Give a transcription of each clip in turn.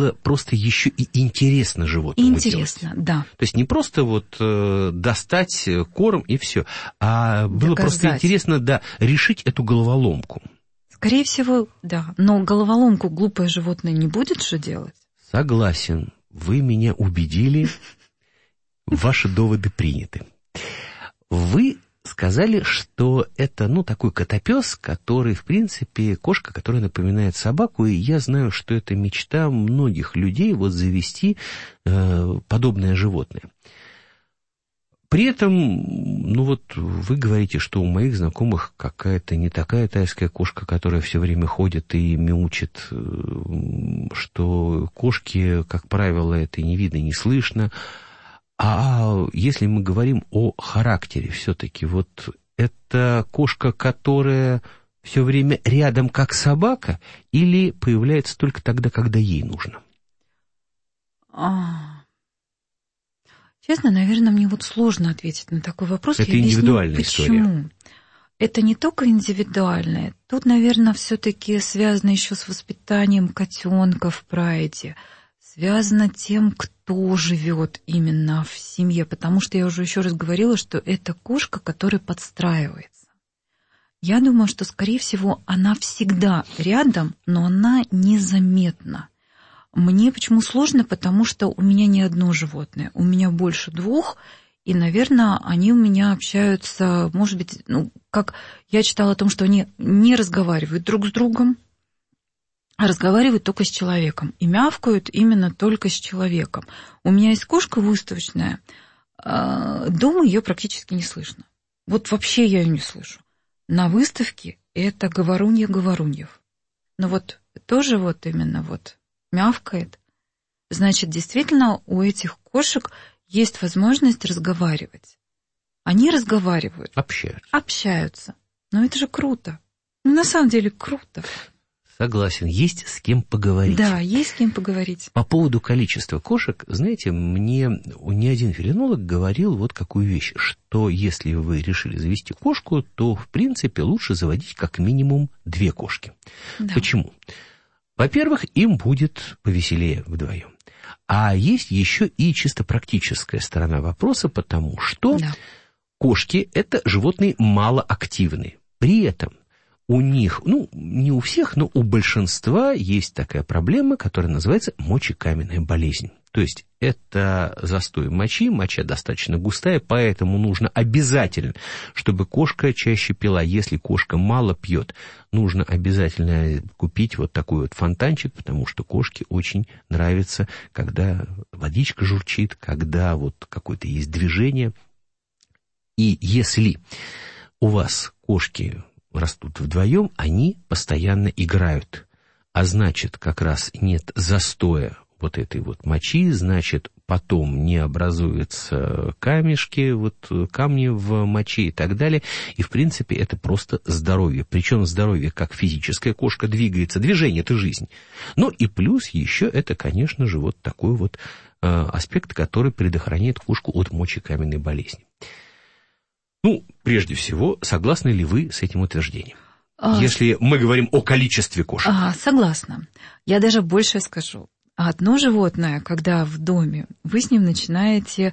было просто еще и интересно животному интересно, делать. Да. То есть не просто достать корм и все, а было просто интересно, решить эту головоломку. Скорее всего, да. Но головоломку глупое животное не будет же делать? Согласен. Вы меня убедили. Ваши доводы приняты. Вы сказали, что это, такой котопес, который, в принципе, кошка, которая напоминает собаку, и я знаю, что это мечта многих людей завести подобное животное. При этом, вы говорите, что у моих знакомых какая-то не такая тайская кошка, которая все время ходит и мяучит, что кошки, как правило, это не видно, не слышно. А если мы говорим о характере, все-таки это кошка, которая все время рядом, как собака, или появляется только тогда, когда ей нужно? Честно, наверное, мне сложно ответить на такой вопрос. Это индивидуальная история. Почему? Это не только индивидуальное. Тут, наверное, все-таки связано еще с воспитанием котенка в прайде. Связано тем, кто живет именно в семье. Потому что я уже еще раз говорила, что это кошка, которая подстраивается. Я думаю, что, скорее всего, она всегда рядом, но она незаметна. Мне почему сложно? Потому что у меня не одно животное, у меня больше 2, и, наверное, они у меня общаются, может быть, как я читала о том, что они не разговаривают друг с другом, а разговаривают только с человеком, и мявкают именно только с человеком. У меня есть кошка выставочная, дома ее практически не слышно. Вообще я ее не слышу. На выставке это говорунья говоруньев. Но тоже именно мявкает, значит, действительно у этих кошек есть возможность разговаривать. Они разговаривают. Общаются. Но это же круто. На самом деле круто. Согласен. Есть с кем поговорить. Да, есть с кем поговорить. По поводу количества кошек, знаете, мне не один фелинолог говорил какую вещь, что если вы решили завести кошку, то, в принципе, лучше заводить как минимум 2 кошки. Да. Почему? Во-первых, им будет повеселее вдвоем. А есть еще и чисто практическая сторона вопроса, потому что кошки – это животные малоактивные. При этом у них, не у всех, но у большинства есть такая проблема, которая называется мочекаменная болезнь. То есть это застой мочи, моча достаточно густая, поэтому нужно обязательно, чтобы кошка чаще пила. Если кошка мало пьет, нужно обязательно купить такой фонтанчик, потому что кошке очень нравится, когда водичка журчит, когда какое-то есть движение. И если у вас кошки растут вдвоем, они постоянно играют. А значит, как раз нет застоя этой мочи, значит, потом не образуются камешки, камни в моче и так далее. И, в принципе, это просто здоровье. Причем здоровье как физическая, кошка двигается, движение – это жизнь. Но и плюс еще это, конечно же, такой аспект, который предохраняет кошку от мочекаменной болезни. Прежде всего, согласны ли вы с этим утверждением? Если мы говорим о количестве кошек. Согласна. Я даже больше скажу. Одно животное, когда в доме, вы с ним начинаете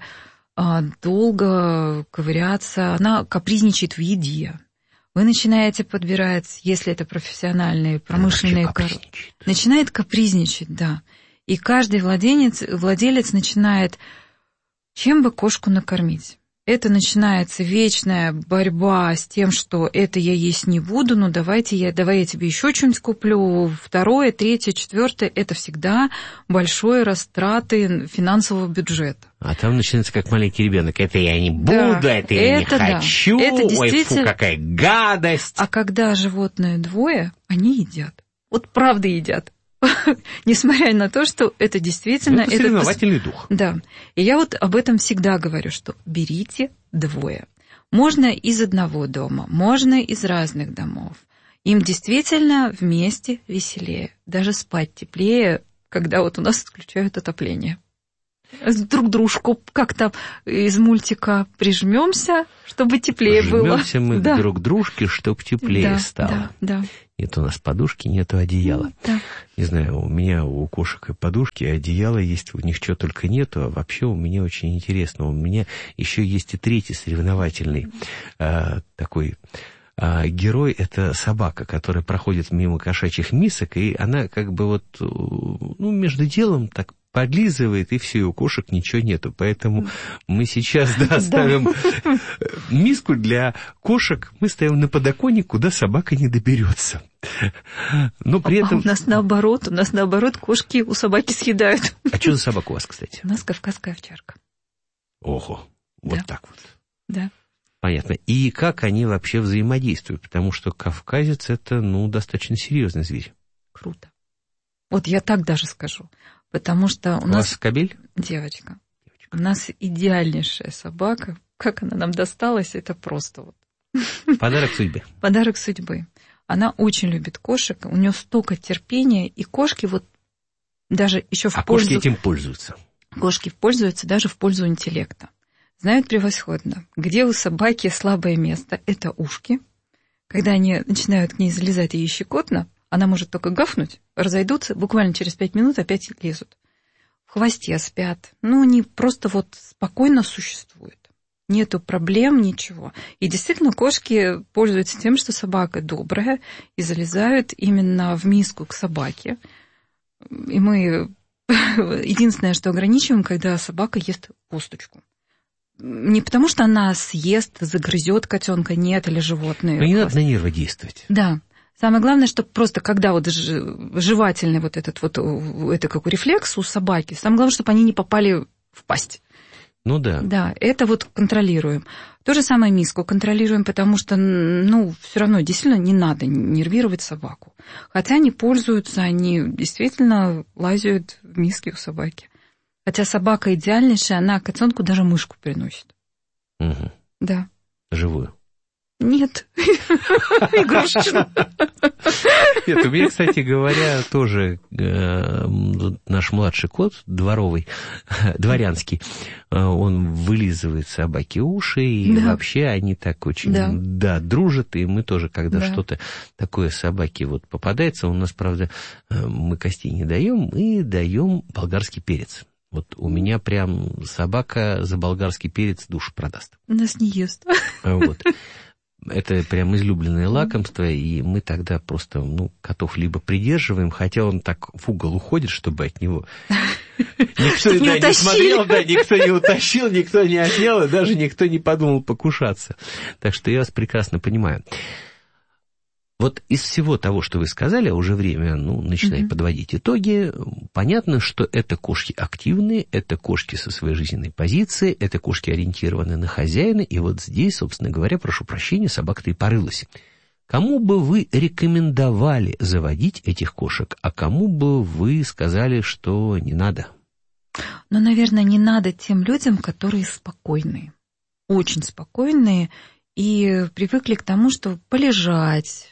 долго ковыряться, она капризничает в еде. Вы начинаете подбирать, если это профессиональные, промышленные коровы. Начинает капризничать, да. И каждый владелец начинает, чем бы кошку накормить. Это начинается вечная борьба с тем, что это я есть не буду, давай я тебе еще что-нибудь куплю. 2, 3, 4 – это всегда большие растраты финансового бюджета. А там начинается как маленький ребенок. Это я не буду, это я не хочу, это действительно... ой, фу, какая гадость. А когда животное 2, они едят. Правда едят. Несмотря на то, что это действительно... Это соревновательный дух. Да. И я об этом всегда говорю, что берите 2. Можно из одного дома, можно из разных домов. Им действительно вместе веселее. Даже спать теплее, когда у нас отключают отопление. друг дружку как-то из мультика прижмемся, чтобы теплее было. Жмемся мы друг к дружке, чтобы теплее стало. Да. Нет у нас подушки, нету одеяла. Да. Не знаю, у меня у кошек и подушки, и одеяла есть, у них чего только нету. А вообще у меня очень интересно. У меня еще есть и третий соревновательный такой герой. Это собака, которая проходит мимо кошачьих мисок, и она как бы вот между делом так подлизывает, и все, и у кошек ничего нету. Поэтому мы сейчас ставим миску для кошек, мы ставим на подоконник, куда собака не доберется. Но при этом... У нас наоборот, кошки у собаки съедают. А что за собака у вас, кстати? У нас кавказская овчарка. Ого, вот так вот. Да. Понятно. И как они вообще взаимодействуют? Потому что кавказец — это, достаточно серьезный зверь. Круто. Вот я так даже скажу. Потому что у нас... кобель? Девочка. У нас идеальнейшая собака. Как она нам досталась, это просто вот... Подарок судьбы. Подарок судьбы. Она очень любит кошек, у нее столько терпения, и кошки вот даже еще в пользу... кошки этим пользуются? Кошки пользуются даже в пользу интеллекта. Знают превосходно, где у собаки слабое место. Это ушки. Когда они начинают к ней залезать и щекотно, она может только гафнуть, разойдутся, буквально через 5 минут опять лезут. В хвосте спят. Они просто вот спокойно существуют. Нету проблем, ничего. И действительно, кошки пользуются тем, что собака добрая, и залезают именно в миску к собаке. И мы единственное, что ограничиваем, когда собака ест косточку. Не потому, что она съест, загрызет котенка, нет, или животное. Но не надо на нервы действовать. Да. Самое главное, что просто когда вот жевательный вот этот вот, это как рефлекс у собаки, самое главное, чтобы они не попали в пасть. Ну да. Да, это вот контролируем. То же самое миску контролируем, потому что, все равно действительно не надо нервировать собаку. Хотя они пользуются, они действительно лазят в миске у собаки. Хотя собака идеальнейшая, она котенку даже мышку приносит. Угу. Да. Живую? Нет, игрушечную. Нет, у меня, кстати говоря, тоже наш младший кот, дворянский, он вылизывает собаке уши, и вообще они так очень, дружат, и мы тоже, когда что-то такое собаке вот попадается, у нас, правда, мы костей не даем, мы даем болгарский перец. Вот у меня прям собака за болгарский перец душу продаст. Нас не ест. Вот. Это прям излюбленное лакомство, и мы тогда просто, котов либо придерживаем, хотя он так в угол уходит, чтобы от него никто не смотрел, никто не утащил, никто не отнял, и даже никто не подумал покушаться. Так что я вас прекрасно понимаю. Вот из всего того, что вы сказали, а уже время, начинает подводить итоги, понятно, что это кошки активные, это кошки со своей жизненной позицией, это кошки ориентированы на хозяина, и вот здесь, собственно говоря, прошу прощения, собака-то и порылась. Кому бы вы рекомендовали заводить этих кошек, а кому бы вы сказали, что не надо? Наверное, не надо тем людям, которые спокойные, очень спокойные, и привыкли к тому, что полежать,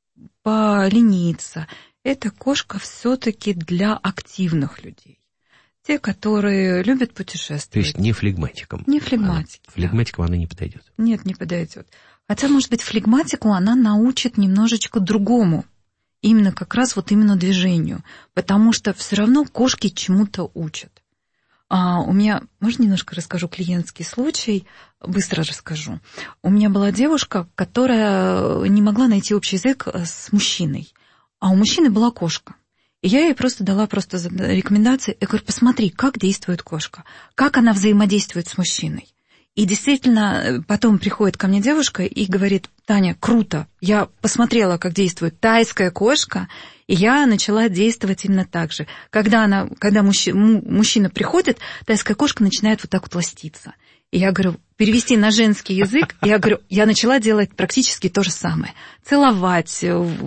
полениться. Эта кошка все-таки для активных людей. Те, которые любят путешествовать. То есть не флегматикам. Не флегматики. Флегматикам она не подойдет. Нет, не подойдет. Хотя, может быть, флегматику она научит немножечко другому. Именно как раз вот именно движению. Потому что все равно кошки чему-то учат. У меня, можно немножко расскажу клиентский случай? Быстро расскажу. У меня была девушка, которая не могла найти общий язык с мужчиной. А у мужчины была кошка. И я ей просто дала рекомендации. Я говорю, посмотри, как действует кошка. Как она взаимодействует с мужчиной. И действительно, потом приходит ко мне девушка и говорит, Таня, круто, я посмотрела, как действует тайская кошка, и я начала действовать именно так же. Когда мужчина приходит, тайская кошка начинает вот так вот ластиться. И я говорю, перевести на женский язык, я начала делать практически то же самое. Целовать,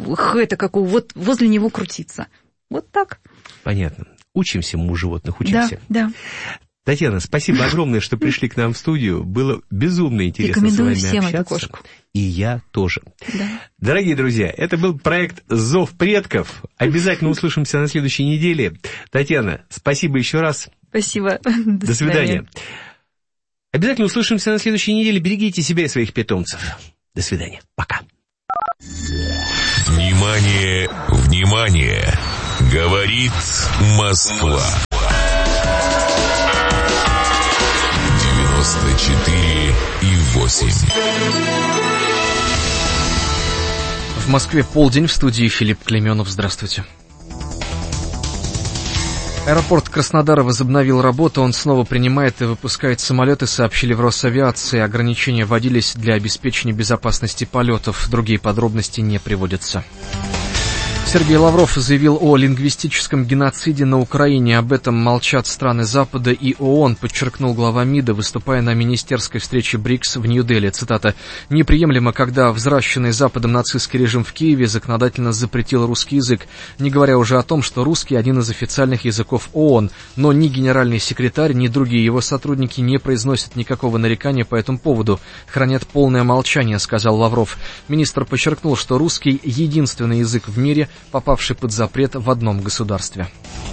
вот возле него крутиться. Вот так. Понятно. Учимся мы у животных, учимся. Да. Татьяна, спасибо огромное, что пришли к нам в студию. Было безумно интересно с вами общаться. Рекомендую всем эту кошку. И я тоже. Да. Дорогие друзья, это был проект «Зов предков». Обязательно услышимся на следующей неделе. Татьяна, спасибо еще раз. Спасибо. До свидания. Обязательно услышимся на следующей неделе. Берегите себя и своих питомцев. До свидания. Пока. Внимание, внимание! Говорит Москва. 94,8. В Москве полдень, в студии Филипп Клейменов. Здравствуйте. Аэропорт Краснодара возобновил работу, он снова принимает и выпускает самолеты, сообщили в Росавиации. Ограничения вводились для обеспечения безопасности полетов, другие подробности не приводятся. Сергей Лавров заявил о лингвистическом геноциде на Украине. Об этом молчат страны Запада и ООН, подчеркнул глава МИДа, выступая на министерской встрече БРИКС в Нью-Дели. Цитата. «Неприемлемо, когда взращенный Западом нацистский режим в Киеве законодательно запретил русский язык, не говоря уже о том, что русский один из официальных языков ООН, но ни генеральный секретарь, ни другие его сотрудники не произносят никакого нарекания по этому поводу, хранят полное молчание», сказал Лавров. Министр подчеркнул, что русский — единственный язык в мире, попавший под запрет в одном государстве.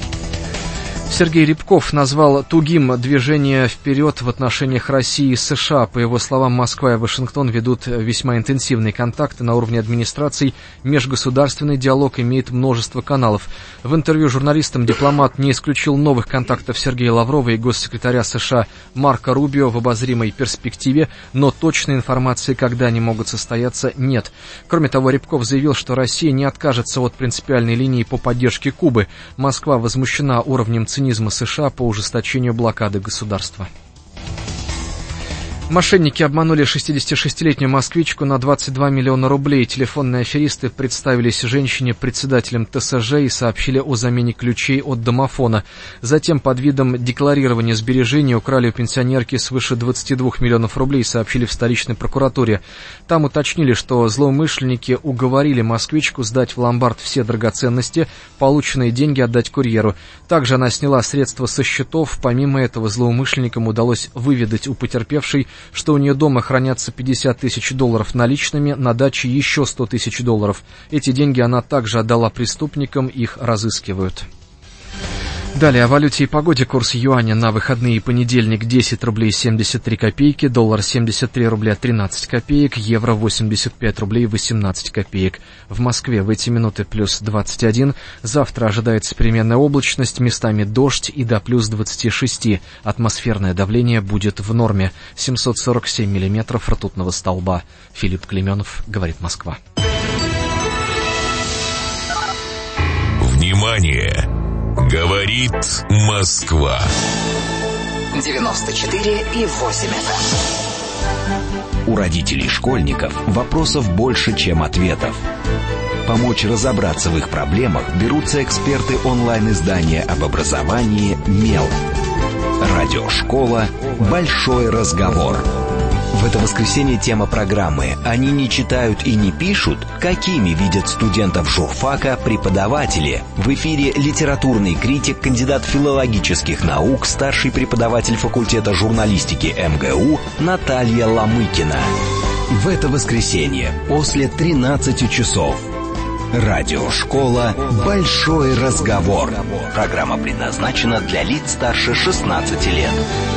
Сергей Рябков назвал тугим движение вперед в отношениях России и США. По его словам, Москва и Вашингтон ведут весьма интенсивные контакты на уровне администраций. Межгосударственный диалог имеет множество каналов. В интервью журналистам дипломат не исключил новых контактов Сергея Лаврова и госсекретаря США Марко Рубио в обозримой перспективе, но точной информации, когда они могут состояться, нет. Кроме того, Рябков заявил, что Россия не откажется от принципиальной линии по поддержке Кубы. Москва возмущена уровнем цинизма США по ужесточению блокады государства. Мошенники обманули 66-летнюю москвичку на 22 миллиона рублей. Телефонные аферисты представились женщине председателем ТСЖ и сообщили о замене ключей от домофона. Затем под видом декларирования сбережений украли у пенсионерки свыше 22 миллионов рублей, сообщили в столичной прокуратуре. Там уточнили, что злоумышленники уговорили москвичку сдать в ломбард все драгоценности, полученные деньги отдать курьеру. Также она сняла средства со счетов. Помимо этого, злоумышленникам удалось выведать у потерпевшей, что у нее дома хранятся $50 тысяч наличными, на даче еще $100 тысяч. Эти деньги она также отдала преступникам, их разыскивают. Далее о валюте и погоде. Курс юаня на выходные и понедельник: 10 рублей 73 копейки, доллар 73 рубля 13 копеек, евро 85 рублей 18 копеек. В Москве в эти минуты плюс 21. Завтра ожидается переменная облачность, местами дождь и до плюс 26. Атмосферное давление будет в норме. 747 миллиметров ртутного столба. Филипп Клейменов, говорит Москва. Внимание! Говорит Москва. 94,8 FM. У родителей школьников вопросов больше, чем ответов. Помочь разобраться в их проблемах берутся эксперты онлайн-издания об образовании «Мел». Радиошкола «Большой разговор». В это воскресенье тема программы «Они не читают и не пишут. Какими видят студентов журфака преподаватели». В эфире литературный критик, кандидат филологических наук, старший преподаватель факультета журналистики МГУ Наталья Ломыкина. В это воскресенье после 13 часов. Радиошкола «Большой разговор». Программа предназначена для лиц старше 16 лет.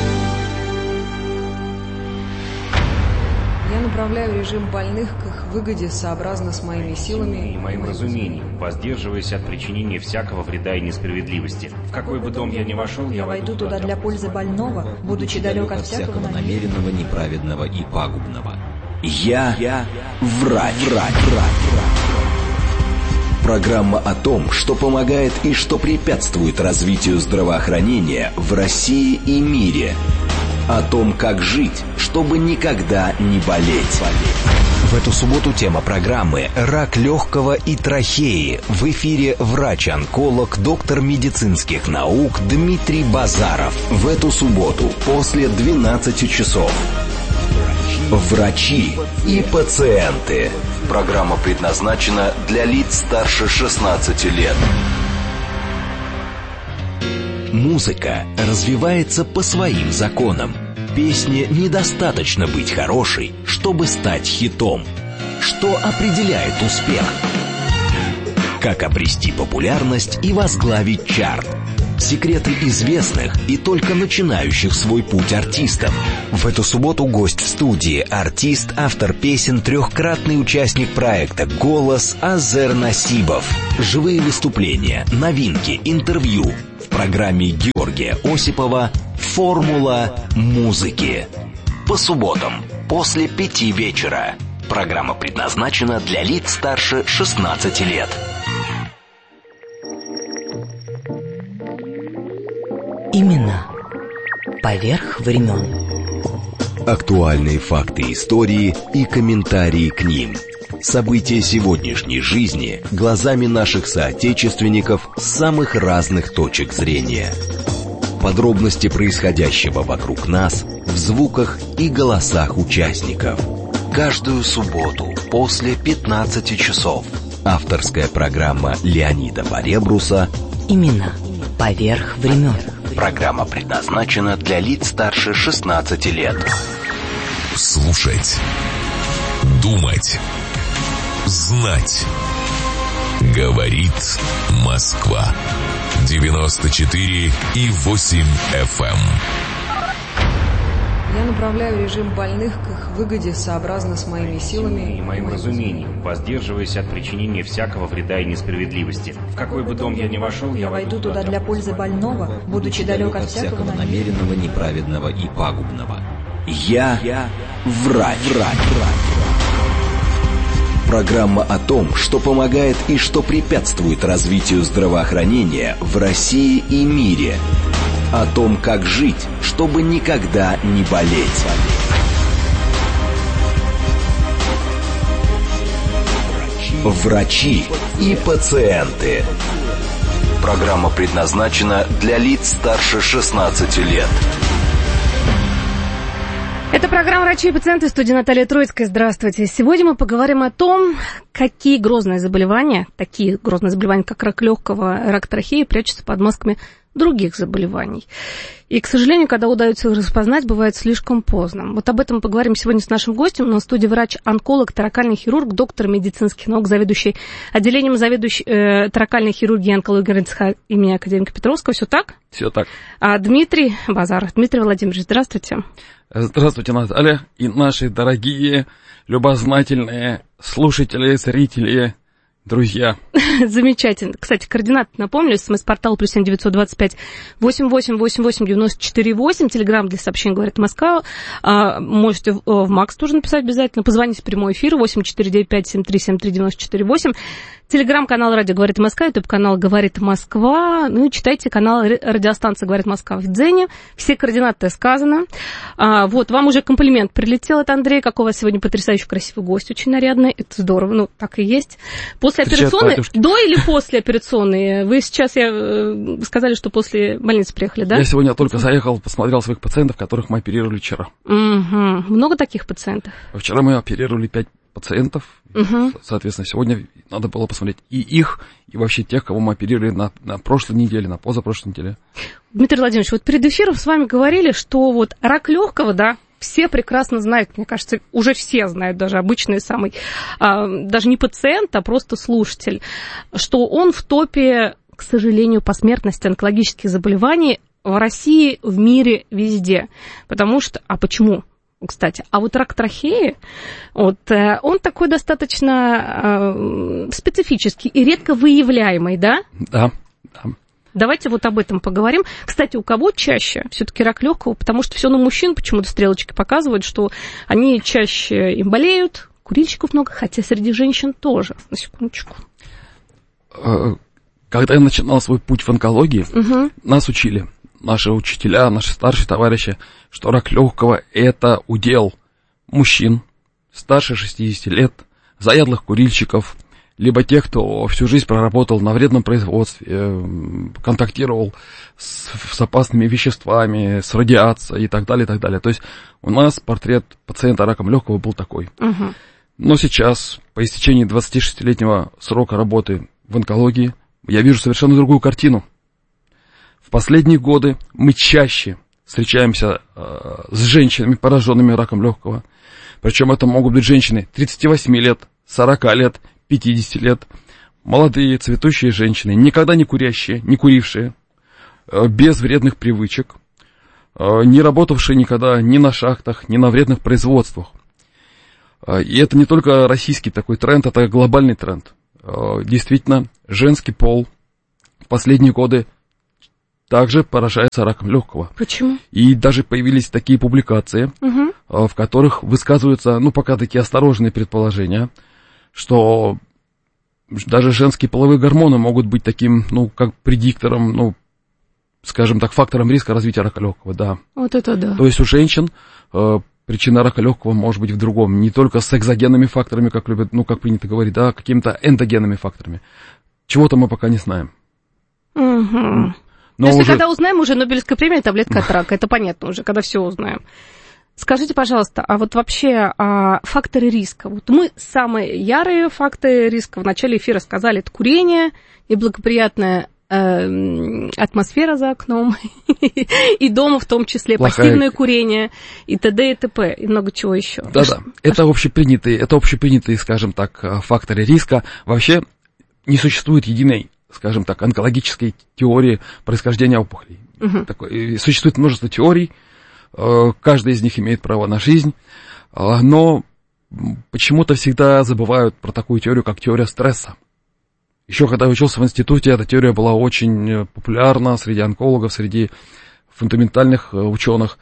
Я направляю режим больных к их выгоде сообразно с моими силами и моим разумением, воздерживаясь от причинения всякого вреда и несправедливости. В какой бы дом я ни вошел, я войду туда для пользы больного, будучи далек от всякого намеренного, неправедного и пагубного. Я врач. Программа о том, что помогает и что препятствует развитию здравоохранения в России и мире. О том, как жить, чтобы никогда не болеть. В эту субботу тема программы «Рак легкого и трахеи». В эфире врач-онколог, доктор медицинских наук Дмитрий Базаров. В эту субботу после 12 часов. Врачи и пациенты. Программа предназначена для лиц старше 16 лет. Музыка развивается по своим законам. Песне недостаточно быть хорошей, чтобы стать хитом. Что определяет успех? Как обрести популярность и возглавить чарт? секреты известных и только начинающих свой путь артистов. В эту субботу гость в студии, артист, автор песен, трехкратный участник проекта «Голос» Азер Насибов. Живые выступления, новинки, интервью в программе Георгия Осипова «Формула музыки». По субботам после 5 вечера. Программа предназначена для лиц старше 16 лет. Имена поверх времен. Актуальные факты истории и комментарии к ним. События сегодняшней жизни глазами наших соотечественников с самых разных точек зрения. Подробности происходящего вокруг нас в звуках и голосах участников. Каждую субботу после 15 часов. Авторская программа Леонида Поребруса «Имена поверх времен». Программа предназначена для лиц старше 16 лет. Слушать, думать, знать. Говорит Москва. 94,8 FM. Я направляю режим больных к их выгоде сообразно с моими силами и моим разумением, воздерживаясь от причинения всякого вреда и несправедливости. В какой бы дом я ни вошел, я войду туда для пользы больного, будучи далек от всякого намеренного, неправедного и пагубного. Я врач. Программа о том, что помогает и что препятствует развитию здравоохранения в России и мире. О том, как жить, чтобы никогда не болеть. Врачи и пациенты. Программа предназначена для лиц старше 16 лет. Это программа «Врачи и пациенты», в студии Наталья Троицкая. Здравствуйте. Сегодня мы поговорим о том, какие грозные заболевания, такие грозные заболевания, как рак легкого, рак трахеи, прячутся под масками других заболеваний. И, к сожалению, когда удается их распознать, бывает слишком поздно. Вот об этом мы поговорим сегодня с нашим гостем. На студии врач-онколог, торакальный хирург, доктор медицинских наук, заведующий отделением торакальной хирургии и онкологии РНЦХ имени академика Петровского. Все так? Все так. Дмитрий Базаров. Дмитрий Владимирович, здравствуйте. Здравствуйте, Наталья, и наши дорогие, любознательные слушатели, зрители, друзья. Замечательно. Кстати, координаты напомню. СМС-портал +7 925 8888 94 8. Телеграм для сообщений «Говорит Москва». Можете в МАКС тоже написать обязательно. Позвоните в прямой эфир 8495-7373-94-8. Телеграм-канал «Радио Говорит Москва», ютуб-канал «Говорит Москва». Ну и читайте канал радиостанции «Говорит Москва» в Дзене. Все координаты сказаны. Вот, вам уже комплимент прилетел от Андрея. Какой у вас сегодня потрясающий красивый гость, очень нарядный. Это здорово, ну, так и есть. Послеоперационный, до или послеоперационный? Вы сейчас сказали, что после больницы приехали, да? Я сегодня только заехал, посмотрел своих пациентов, которых мы оперировали вчера. Угу. Много таких пациентов? Вчера мы оперировали 5 пациентов. Угу. Соответственно, сегодня надо было посмотреть и их, и вообще тех, кого мы оперировали на прошлой неделе, на позапрошлой неделе. Дмитрий Владимирович, вот перед эфиром с вами говорили, что вот рак легкого, да, все прекрасно знают, мне кажется, уже все знают, даже обычный самый, даже не пациент, а просто слушатель, что он в топе, к сожалению, по смертности онкологических заболеваний в России, в мире, везде. Потому что, почему? Кстати, а вот рак трахеи, вот, он такой достаточно специфический и редко выявляемый, да? Да. Давайте вот об этом поговорим. Кстати, у кого чаще все-таки рак легкого? Потому что все на мужчин почему-то стрелочки показывают, что они чаще им болеют, курильщиков много, хотя среди женщин тоже. На секундочку. Когда я начинал свой путь в онкологии, нас учили. Наши учителя, наши старшие товарищи, что рак легкого – это удел мужчин старше 60 лет, заядлых курильщиков, либо тех, кто всю жизнь проработал на вредном производстве, контактировал с опасными веществами, с радиацией и так далее, и так далее. То есть у нас портрет пациента раком легкого был такой. Но сейчас, по истечении 26-летнего срока работы в онкологии, я вижу совершенно другую картину. В последние годы мы чаще встречаемся с женщинами, пораженными раком легкого. Причем это могут быть женщины 38 лет, 40 лет, 50 лет. Молодые, цветущие женщины, никогда не курящие, не курившие. без вредных привычек, не работавшие никогда ни на шахтах, ни на вредных производствах. И это не только российский такой тренд, это глобальный тренд. Действительно, женский пол в последние годы также поражается раком легкого. Почему? И даже появились такие публикации, в которых высказываются, пока такие осторожные предположения, что даже женские половые гормоны могут быть таким, как предиктором, скажем так, фактором риска развития рака легкого, да. Вот это да. То есть у женщин причина рака легкого может быть в другом, не только с экзогенными факторами, как любят, как принято говорить, да, какими-то эндогенными факторами. Чего-то мы пока не знаем. Угу. Но если когда узнаем, уже Нобелевская премия, таблетка от рака, это понятно уже, когда все узнаем. Скажите, пожалуйста, а вот вообще факторы риска? Вот мы самые ярые факторы риска в начале эфира сказали, это курение, неблагоприятная атмосфера за окном, и дома в том числе, пассивное курение, и т.д. и т.п., и много чего еще. Да-да, это общепринятые, скажем так, факторы риска. Вообще не существует единой, скажем так, онкологической теории происхождения опухолей. Существует множество теорий, каждая из них имеет право на жизнь, но почему-то всегда забывают про такую теорию, как теория стресса. Еще когда я учился в институте, эта теория была очень популярна среди онкологов, среди фундаментальных ученых.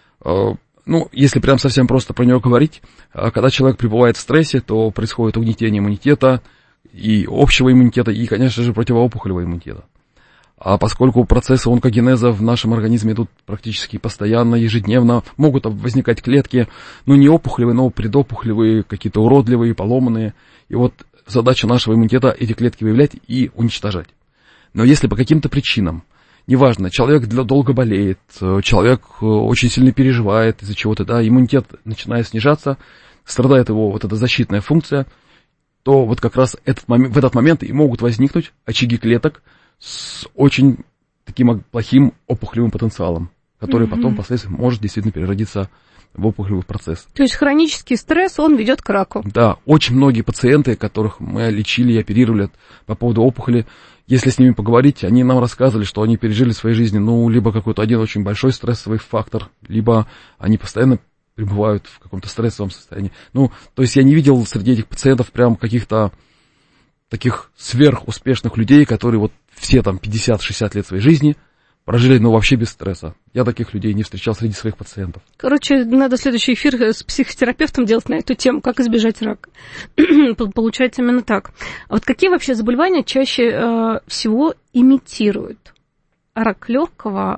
Если прям совсем просто про нее говорить, когда человек пребывает в стрессе, то происходит угнетение иммунитета, и общего иммунитета, и, конечно же, противоопухолевого иммунитета. А поскольку процессы онкогенеза в нашем организме идут практически постоянно, ежедневно, могут возникать клетки, не опухолевые, но предопухолевые, какие-то уродливые, поломанные. И вот задача нашего иммунитета эти клетки выявлять и уничтожать. Но если по каким-то причинам, неважно, человек долго болеет, человек очень сильно переживает из-за чего-то, да, иммунитет начинает снижаться, страдает его вот эта защитная функция, то вот как раз в этот момент и могут возникнуть очаги клеток с очень таким плохим опухолевым потенциалом, который потом впоследствии может действительно переродиться в опухолевый процесс. То есть хронический стресс, он ведет к раку. Да, очень многие пациенты, которых мы лечили и оперировали по поводу опухоли, если с ними поговорить, они нам рассказывали, что они пережили в своей жизни, либо какой-то один очень большой стрессовый фактор, либо они постоянно пребывают в каком-то стрессовом состоянии. То есть я не видел среди этих пациентов прям каких-то таких сверхуспешных людей, которые вот все там 50-60 лет своей жизни прожили, вообще без стресса. Я таких людей не встречал среди своих пациентов. Короче, надо следующий эфир с психотерапевтом делать на эту тему, как избежать рака. Получается именно так. А вот какие вообще заболевания чаще всего имитируют рак легкого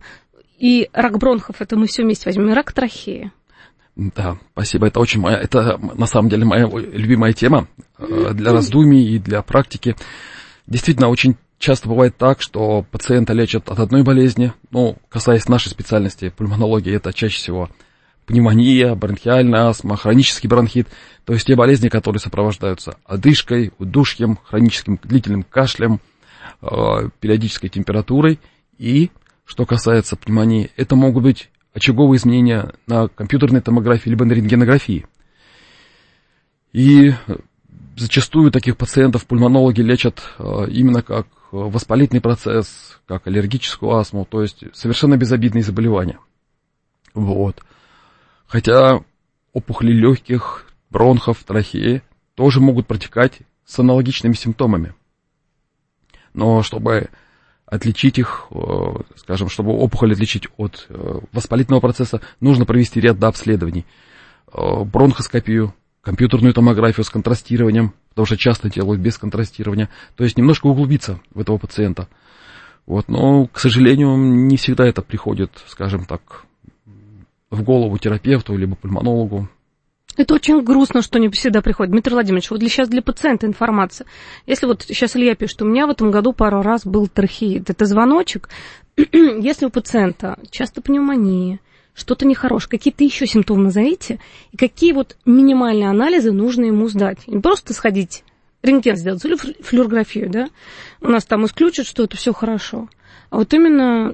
и рак бронхов? Это мы все вместе возьмем, и рак трахеи. Да, спасибо. Это на самом деле моя любимая тема для раздумий и для практики. Действительно, очень часто бывает так, что пациента лечат от одной болезни, касаясь нашей специальности пульмонологии, это чаще всего пневмония, бронхиальная астма, хронический бронхит, то есть те болезни, которые сопровождаются одышкой, удушьем, хроническим длительным кашлем, периодической температурой. И, что касается пневмонии, это могут быть очаговые изменения на компьютерной томографии либо на рентгенографии. И зачастую таких пациентов пульмонологи лечат именно как воспалительный процесс, как аллергическую астму, то есть совершенно безобидные заболевания. Вот. Хотя опухоли легких, бронхов, трахеи тоже могут протекать с аналогичными симптомами. Но чтобы отличить их, скажем, чтобы опухоль отличить от воспалительного процесса, нужно провести ряд обследований. Бронхоскопию, компьютерную томографию с контрастированием, потому что часто делают без контрастирования. То есть немножко углубиться в этого пациента. Но, к сожалению, не всегда это приходит, скажем так, в голову терапевту либо пульмонологу. Это очень грустно, что не всегда приходит. Дмитрий Владимирович, вот сейчас для пациента информация. Если вот сейчас Илья пишет, у меня в этом году пару раз был трахеит, это звоночек. Если у пациента часто пневмония, что-то нехорошее, какие-то еще симптомы назовите, и какие вот минимальные анализы нужно ему сдать. Не просто сходить, рентген сделать, или флюорографию, да? У нас там исключат, что это все хорошо. А вот именно...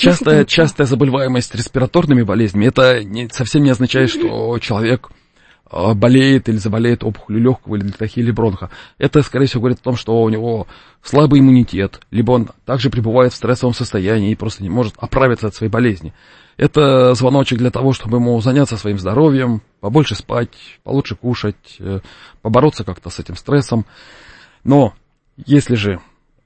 Частая заболеваемость респираторными болезнями, это совсем не означает, что человек болеет или заболеет опухолью легкого или трахеи или бронха. Это, скорее всего, говорит о том, что у него слабый иммунитет, либо он также пребывает в стрессовом состоянии и просто не может оправиться от своей болезни. Это звоночек для того, чтобы ему заняться своим здоровьем, побольше спать, получше кушать, побороться как-то с этим стрессом. Но если же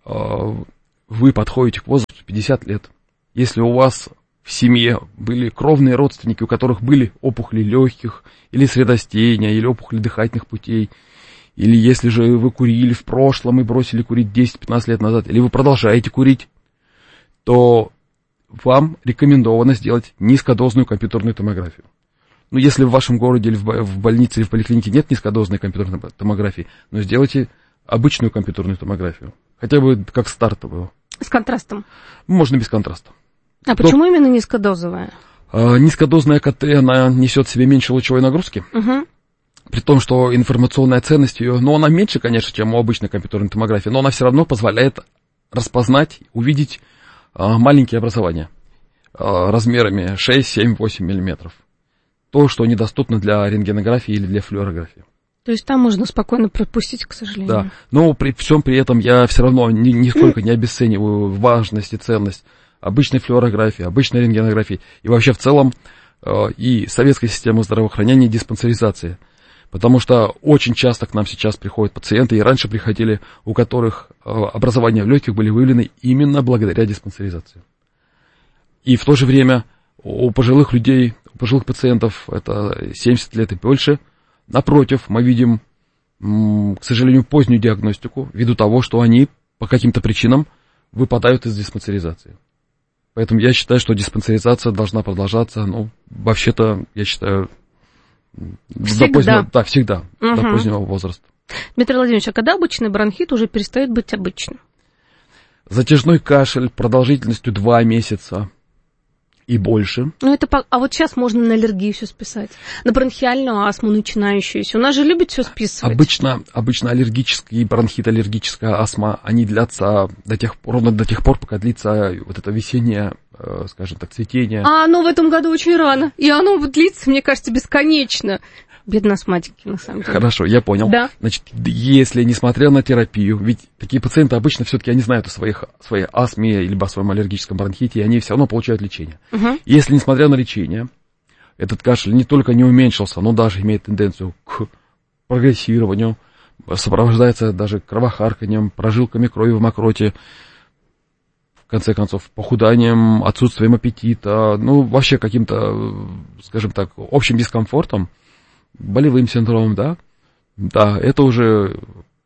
вы подходите к возрасту 50 лет, если у вас в семье были кровные родственники, у которых были опухоли легких, или средостения, или опухоли дыхательных путей, или если же вы курили в прошлом и бросили курить 10-15 лет назад, или вы продолжаете курить, то вам рекомендовано сделать низкодозную компьютерную томографию. Ну, если в вашем городе или в больнице или в поликлинике нет низкодозной компьютерной томографии, но сделайте обычную компьютерную томографию, хотя бы как стартовую. С контрастом? Можно без контраста. А почему именно низкодозовая? Низкодозная КТ, она несет в себе меньше лучевой нагрузки, при том, что информационная ценность ее, ну, она меньше, конечно, чем у обычной компьютерной томографии, но она все равно позволяет распознать, увидеть маленькие образования размерами 6, 7, 8 миллиметров. То, что недоступно для рентгенографии или для флюорографии. То есть там можно спокойно пропустить, к сожалению. Да, но при всем при этом я все равно нисколько не обесцениваю важность и ценность обычной флюорографии, обычной рентгенографии и вообще в целом и советской системы здравоохранения и диспансеризации. Потому что очень часто к нам сейчас приходят пациенты, и раньше приходили, у которых образования в легких были выявлены именно благодаря диспансеризации. И в то же время у пожилых людей, у пожилых пациентов, это 70 лет и больше, напротив, мы видим, к сожалению, позднюю диагностику, ввиду того, что они по каким-то причинам выпадают из диспансеризации. Поэтому я считаю, что диспансеризация должна продолжаться, ну, вообще-то, я считаю, всегда. Всегда, до позднего возраста. Дмитрий Владимирович, а когда обычный бронхит уже перестает быть обычным? Затяжной кашель продолжительностью 2 месяца и больше. Ну, это, а вот сейчас можно на аллергию все списать, на бронхиальную астму начинающуюся. У нас же любят все списывать. Обычно аллергический бронхит, аллергическая астма, они длятся ровно до тех пор, пока длится вот это весеннее, скажем так, цветение. А оно в этом году очень рано, и оно длится, мне кажется, бесконечно. Бедные астматики, на самом деле. Хорошо, я понял. Да. Значит, если, несмотря на терапию, ведь такие пациенты обычно все-таки они знают о своей астме, либо о своем аллергическом бронхите, и они все равно получают лечение. Если, несмотря на лечение, этот кашель не только не уменьшился, но даже имеет тенденцию к прогрессированию, сопровождается даже кровохарканьем, прожилками крови в мокроте, в конце концов, похуданием, отсутствием аппетита, ну, вообще каким-то, скажем так, общим дискомфортом, болевым синдромом, да, это уже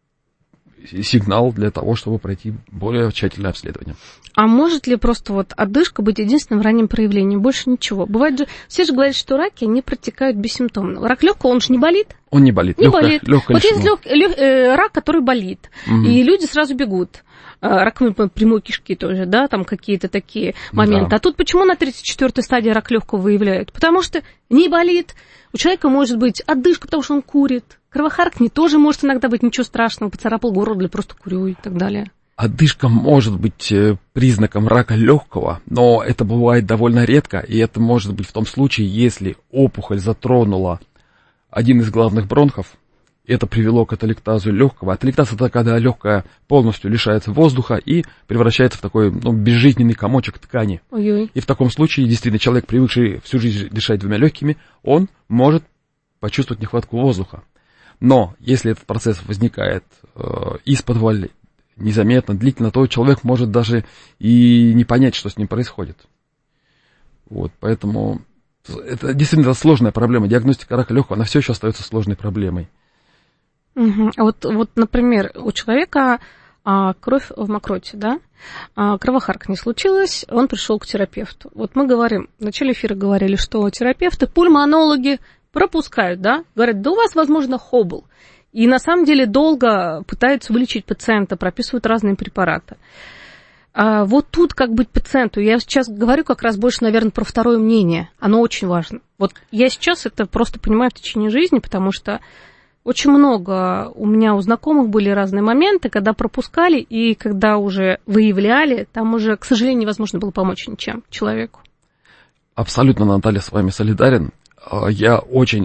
сигнал для того, чтобы пройти более тщательное обследование. А может ли просто вот одышка быть единственным ранним проявлением? Больше ничего. Бывает же, все же говорят, что раки, они протекают бессимптомно. Рак легкого, он же не болит? Он не болит. Болит. Вот есть рак, который болит, и люди сразу бегут. Рак прямой кишки тоже, да, там какие-то такие моменты. Да. А тут почему на 34-й стадии рак легкого выявляют? Потому что не болит. У человека может быть одышка, потому что он курит. Кровохарканье тоже может иногда быть, ничего страшного, поцарапал горло или просто курю и так далее. Одышка может быть признаком рака легкого, но это бывает довольно редко, и это может быть в том случае, если опухоль затронула один из главных бронхов, это привело к аталектазу легкого. Аталектаз — это когда легкое полностью лишается воздуха и превращается в такой безжизненный комочек ткани. Ой-ой. И в таком случае, действительно, человек, привыкший всю жизнь дышать 2 легкими, он может почувствовать нехватку воздуха. Но если этот процесс возникает исподволь, незаметно, длительно, то человек может даже и не понять, что с ним происходит. Вот, поэтому это действительно сложная проблема. Диагностика рака легкого, она все еще остается сложной проблемой. Угу. А вот, например, у человека кровь в мокроте, да? Кровохарканье случилось, он пришел к терапевту. Вот мы говорим, в начале эфира говорили, что терапевты, пульмонологи пропускают, да? Говорят, да у вас, возможно, хобл. И на самом деле долго пытаются вылечить пациента, прописывают разные препараты. Вот тут как быть пациенту? Я сейчас говорю как раз больше, наверное, про второе мнение. Оно очень важно. Вот я сейчас это просто понимаю в течение жизни, потому что очень много у меня у знакомых были разные моменты, когда пропускали, и когда уже выявляли, там уже, к сожалению, невозможно было помочь ничем человеку. Абсолютно, Наталья, с вами солидарен. Я очень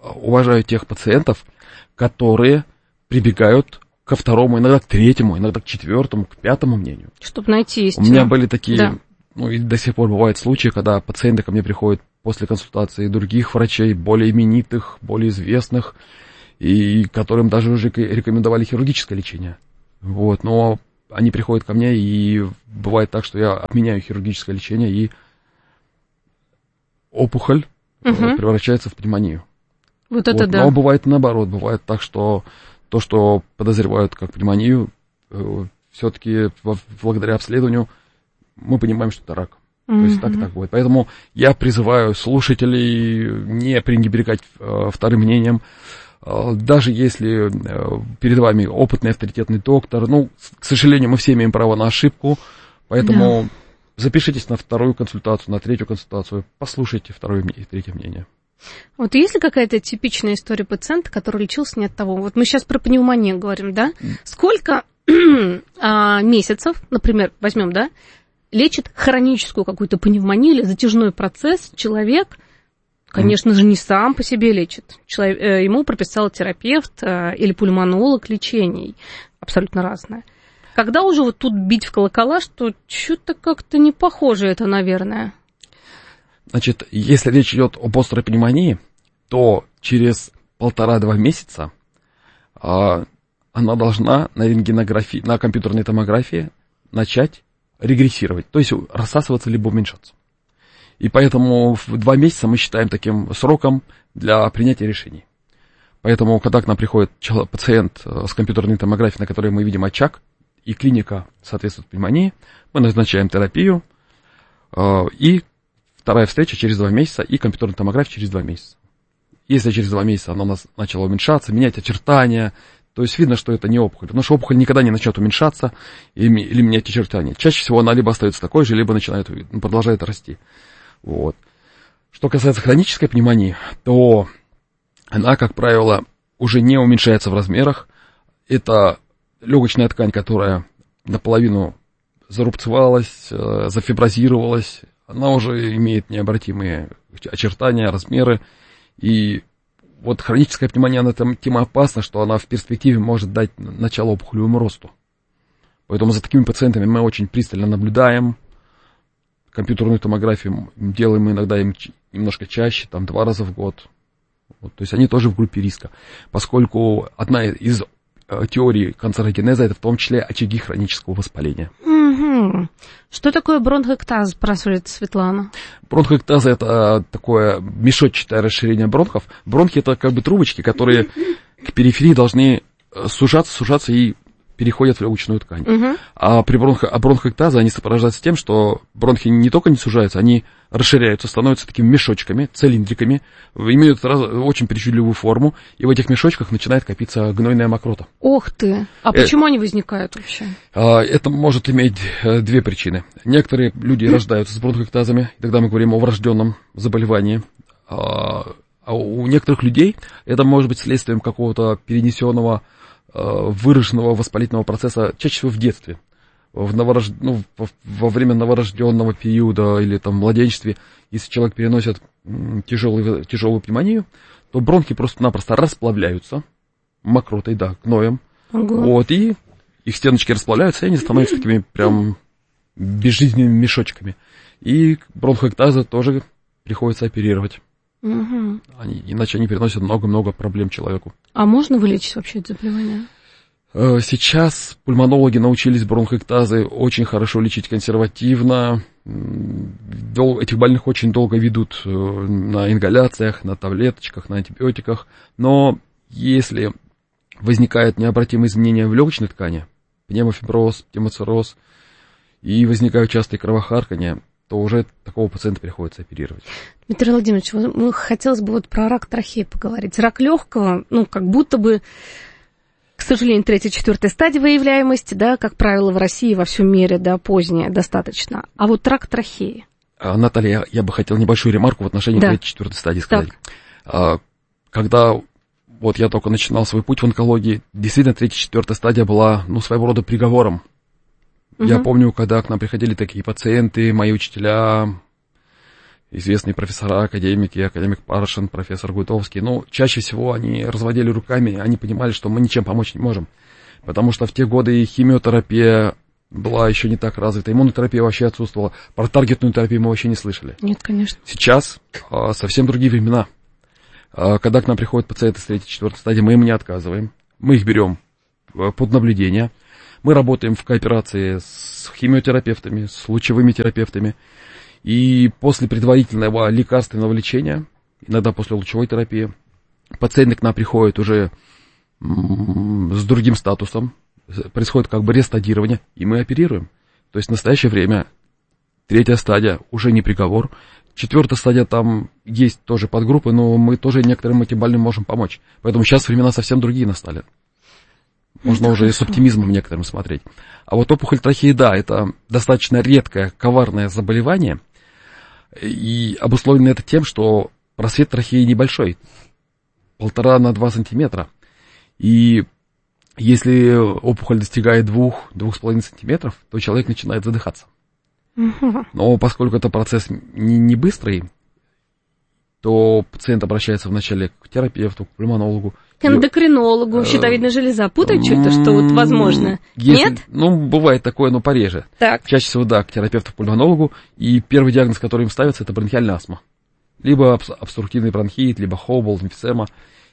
уважаю тех пациентов, которые прибегают ко второму, иногда к третьему, иногда к четвертому, к пятому мнению. Чтобы найти истину. У меня были такие, да. Ну и до сих пор бывают случаи, когда пациенты ко мне приходят после консультации других врачей, более именитых, более известных, и которым даже уже рекомендовали хирургическое лечение. Вот, но они приходят ко мне, и бывает так, что я отменяю хирургическое лечение, и опухоль превращается в пневмонию. Вот это да. Но бывает наоборот, бывает так, что то, что подозревают как пневмонию, все-таки благодаря обследованию мы понимаем, что это рак. То есть так будет. Поэтому я призываю слушателей не пренебрегать вторым мнением. Даже если перед вами опытный, авторитетный доктор, ну, к сожалению, мы все имеем право на ошибку, поэтому запишитесь на вторую консультацию, на третью консультацию, послушайте второе и третье мнение. Вот есть ли какая-то типичная история пациента, который лечился не от того? Вот мы сейчас про пневмонию говорим, да? Сколько месяцев, например, возьмем, да, лечит хроническую какую-то пневмонию или затяжной процесс человек, конечно же, не сам по себе лечит. Ему прописал терапевт или пульмонолог лечений. Абсолютно разное. Когда уже вот тут бить в колокола, что что-то как-то не похоже это, наверное? Значит, если речь идет об острой пневмонии, то через 1,5-2 месяца она должна на рентгенографии, на компьютерной томографии начать регрессировать, то есть рассасываться либо уменьшаться. И поэтому в 2 месяца мы считаем таким сроком для принятия решений. Поэтому, когда к нам приходит пациент с компьютерной томографией, на которой мы видим очаг, и клиника соответствует пневмонии, мы назначаем терапию, и вторая встреча через 2 месяца, и компьютерная томография через 2 месяца. Если через 2 месяца она у нас начала уменьшаться, менять очертания, то есть видно, что это не опухоль, потому что опухоль никогда не начнет уменьшаться или менять очертания. Чаще всего она либо остается такой же, либо продолжает расти. Вот. Что касается хронической пневмонии, то она, как правило, уже не уменьшается в размерах. Это легочная ткань, которая наполовину зарубцевалась, зафиброзировалась. Она уже имеет необратимые очертания, размеры. И вот хроническая пневмония, она тем опасна, что она в перспективе может дать начало опухолевому росту. Поэтому за такими пациентами мы очень пристально наблюдаем. Компьютерную томографию делаем иногда им немножко чаще, там 2 раза в год. Вот, то есть они тоже в группе риска. Поскольку одна из теорий канцерогенеза — это в том числе очаги хронического воспаления. Угу. Что такое бронхоэктаз, спрашивает Светлана? Бронхоэктаз — это такое мешочатое расширение бронхов. Бронхи — это как бы трубочки, которые к периферии должны сужаться и переходят в легочную ткань. А при бронхоэктазе они сопровождаются тем, что бронхи не только не сужаются, они расширяются, становятся такими мешочками, цилиндриками, имеют очень причудливую форму, и в этих мешочках начинает копиться гнойная мокрота. Ох ты! А почему они возникают вообще? Это может иметь 2 причины. Некоторые люди рождаются с бронхоэктазами, и тогда мы говорим о врожденном заболевании. А у некоторых людей это может быть следствием какого-то перенесенного выраженного воспалительного процесса, чаще всего в детстве, во время новорожденного периода или там в младенчестве. Если человек переносит тяжелую пневмонию, то бронхи просто-напросто расплавляются мокротой, гноем. Вот, и их стеночки расплавляются, и они становятся такими прям безжизненными мешочками. И бронхоэктазы тоже приходится оперировать. Иначе они приносят много-много проблем человеку. А можно вылечить вообще это заболевание? Сейчас пульмонологи научились бронхоэктазы очень хорошо лечить консервативно. Этих больных очень долго ведут на ингаляциях, на таблеточках, на антибиотиках. Но если возникает необратимые изменения в легочной ткани, пневмофиброз, пневмоцирроз, и возникают частые кровохаркания, то уже такого пациента приходится оперировать. Дмитрий Владимирович, хотелось бы про рак трахеи поговорить. Рак легкого, как будто бы, к сожалению, 3-4 стадия выявляемости, да, как правило, в России, во всем мире, да, поздняя достаточно. А вот рак трахеи. Наталья, я бы хотел небольшую ремарку в отношении 3-4 стадии сказать. Когда я только начинал свой путь в онкологии, действительно 3-4 стадия была, своего рода приговором. Я помню, когда к нам приходили такие пациенты, мои учителя, известные профессора, академики, академик Паршин, профессор Гуйтовский. Но чаще всего они разводили руками, они понимали, что мы ничем помочь не можем. Потому что в те годы химиотерапия была еще не так развита, иммунотерапия вообще отсутствовала, про таргетную терапию мы вообще не слышали. Нет, конечно. Сейчас совсем другие времена. Когда к нам приходят пациенты с 3-4 стадии, мы им не отказываем. Мы их берем под наблюдение. Мы работаем в кооперации с химиотерапевтами, с лучевыми терапевтами. И после предварительного лекарственного лечения, иногда после лучевой терапии, пациенты к нам приходят уже с другим статусом. Происходит как бы рестадирование, и мы оперируем. То есть в настоящее время 3-я стадия уже не приговор. 4-я стадия, там есть тоже подгруппы, но мы тоже некоторым этим больным можем помочь. Поэтому сейчас времена совсем другие настали. Можно уже и с оптимизмом некоторым смотреть. А вот опухоль трахеи, да, это достаточно редкое, коварное заболевание. И обусловлено это тем, что просвет трахеи небольшой. 1,5 на 2 сантиметра. И если опухоль достигает 2-2,5 сантиметров, то человек начинает задыхаться. Но поскольку это процесс не быстрый, то пациент обращается вначале к терапевту, к пульмонологу. К эндокринологу, щитовидная железа. Путает что-то, что вот возможно? Нет? Ну, бывает такое, но пореже. Так. Чаще всего, да, к терапевту-пульмонологу. И первый диагноз, который им ставится, это бронхиальная астма. Либо обструктивный бронхит, либо хобл, эмфисема.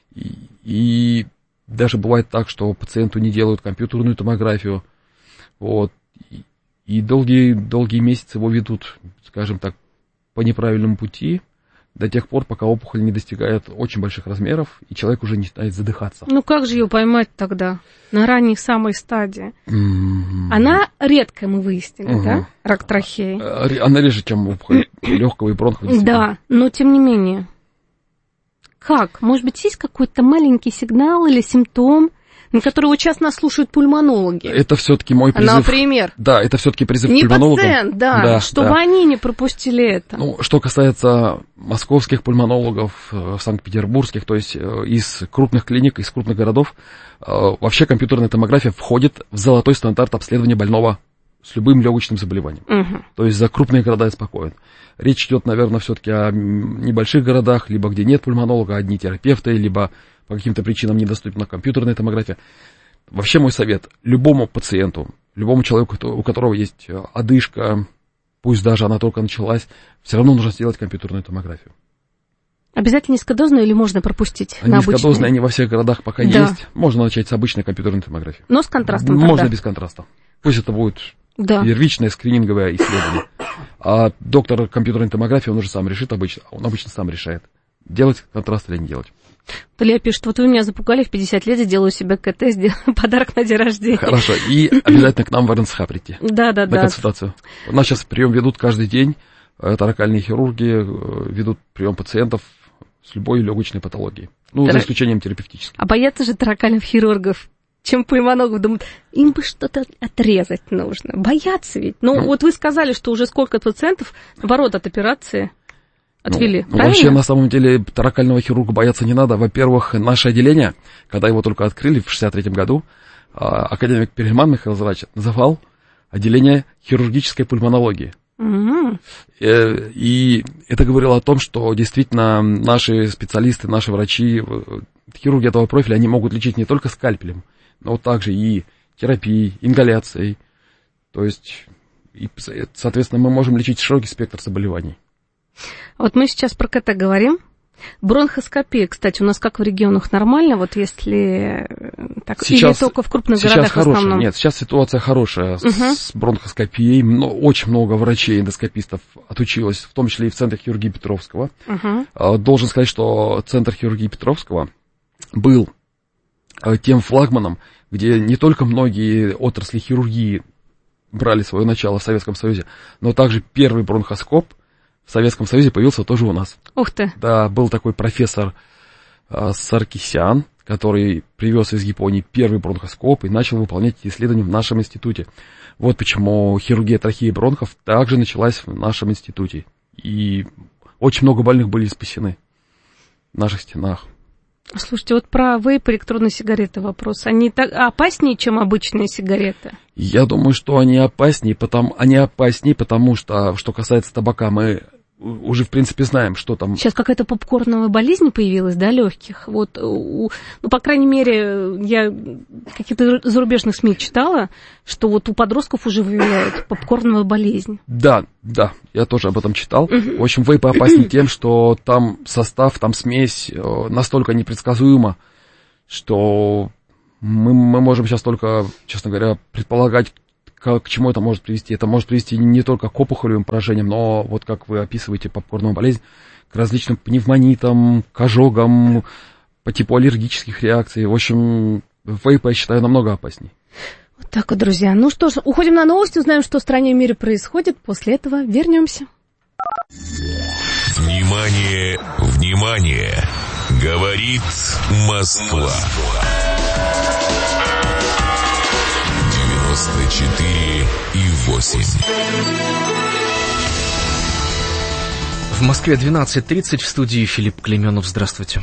И даже бывает так, что пациенту не делают компьютерную томографию. Вот. И долгие месяцы его ведут, скажем так, по неправильному пути, до тех пор, пока опухоль не достигает очень больших размеров, и человек уже начинает задыхаться. Ну как же ее поймать тогда? На ранней самой стадии. Она редкая, мы выяснили, да? Рак трахеи. Она реже, чем опухоль легкого и бронхового. Да, но тем не менее. Как? Может быть, есть какой-то маленький сигнал или симптом, на который вот сейчас нас слушают пульмонологи? Это все-таки мой призыв. Например? Да, это все-таки призыв не к пульмонологам. Не пациент, да, чтобы они не пропустили это. Ну, что касается московских пульмонологов, санкт-петербургских, то есть из крупных клиник, из крупных городов, вообще компьютерная томография входит в золотой стандарт обследования больного с любым легочным заболеванием. То есть за крупные города я спокоен. Речь идет, наверное, все-таки о небольших городах, либо где нет пульмонолога, одни терапевты, либо по каким-то причинам недоступна компьютерная томография. Вообще мой совет: любому пациенту, любому человеку, у которого есть одышка, пусть даже она только началась, все равно нужно сделать компьютерную томографию. Обязательно низкодозную или можно пропустить на обычную? Низкодозная, они во всех городах пока есть. Можно начать с обычной компьютерной томографии. Но с контрастом можно тогда? Без контраста. Пусть это будет первичное скрининговое исследование. А доктор компьютерной томографии, он уже сам решит обычно. Он обычно сам решает, делать контраст или не делать. Илья пишет: вот вы меня запугали, в 50 лет сделаю себе КТ, сделаю подарок на день рождения. Хорошо, и обязательно к нам в РНСХ прийти. Да. На консультацию. У нас сейчас прием ведут каждый день. Торакальные хирурги ведут прием пациентов с любой легочной патологией. Ну, за исключением терапевтических. А боятся же торакальных хирургов, чем пульмонологов, думают, им бы что-то отрезать нужно. Боятся ведь. Ну, вот вы сказали, что уже сколько пациентов, наоборот, от операции отвели. Вообще, на самом деле, торакального хирурга бояться не надо. Во-первых, наше отделение, когда его только открыли в 1963 году, академик Перельман Михаил Зрач называл отделение хирургической пульмонологии. И это говорило о том, что действительно наши специалисты, наши врачи, хирурги этого профиля, они могут лечить не только скальпелем, но также и терапией, ингаляцией. То есть, соответственно, мы можем лечить широкий спектр заболеваний. Вот мы сейчас про КТ говорим. Бронхоскопия, кстати, у нас как в регионах нормально, вот если так, сейчас, или только в крупных городах в основном? Нет, сейчас ситуация хорошая с бронхоскопией, но очень много врачей, эндоскопистов отучилось, в том числе и в Центре хирургии Петровского. Должен сказать, что Центр хирургии Петровского был тем флагманом, где не только многие отрасли хирургии брали свое начало в Советском Союзе, но также первый бронхоскоп в Советском Союзе появился тоже у нас. Ух ты! Да, был такой профессор Саркисян, который привез из Японии первый бронхоскоп и начал выполнять эти исследования в нашем институте. Вот почему хирургия трахеи и бронхов также началась в нашем институте. И очень много больных были спасены в наших стенах. Слушайте, вот про вейп и электронные сигареты вопрос. Они опаснее, чем обычные сигареты? Я думаю, что они опаснее, потому что касается табака, мы уже, в принципе, знаем, что там. Сейчас какая-то попкорновая болезнь появилась, да, легких. Вот, ну, по крайней мере, я каких-то зарубежных СМИ читала, что вот у подростков уже выявляют попкорновая болезнь. Да, я тоже об этом читал. В общем, вейпы опаснее тем, что там состав, там смесь настолько непредсказуема, что мы можем сейчас только, честно говоря, предполагать, к чему это может привести. Это может привести не только к опухолевым поражениям, но, вот как вы описываете попкорновую болезнь, к различным пневмонитам, к ожогам, по типу аллергических реакций. В общем, вейпы, я считаю, намного опаснее. Вот так вот, друзья. Ну что ж, уходим на новости, узнаем, что в стране и мире происходит. После этого вернемся. Внимание, внимание! Говорит Москва. 94,8. В Москве 12:30, в студии Филипп Клейменов. Здравствуйте.